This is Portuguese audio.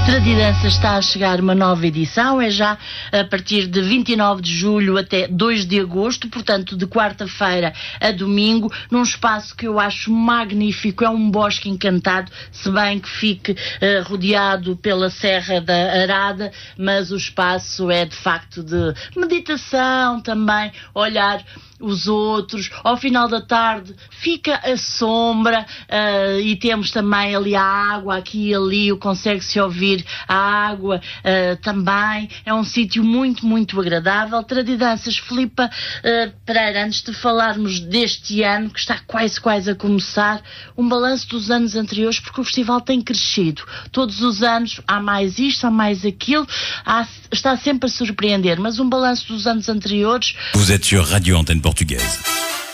Tradidança está a chegar uma nova edição, é já a partir de 29 de julho até 2 de agosto, portanto de quarta-feira a domingo, num espaço que eu acho magnífico, é um bosque encantado, se bem que fique rodeado pela Serra da Arada, mas o espaço é de facto de meditação também, olhar os outros, ao final da tarde fica a sombra e temos também ali a água, aqui e ali consegue-se ouvir a água também, é um sítio muito, muito agradável. Tradidanças, Filipa Pereira, antes de falarmos deste ano, que está quase a começar, um balanço dos anos anteriores, porque o festival tem crescido, todos os anos há mais isto, há mais aquilo, está sempre a surpreender, mas um balanço dos anos anteriores. Vous êtes sur Radio Antenne Portugaise.